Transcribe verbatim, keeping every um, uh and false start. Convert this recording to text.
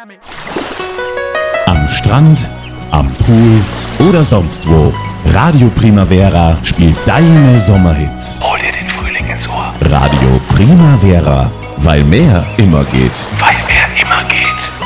Am Strand, am Pool oder sonst wo. Radio Primavera spielt deine Sommerhits. Hol dir den Frühling ins Ohr. Radio Primavera, weil mehr immer geht. Weil mehr immer geht.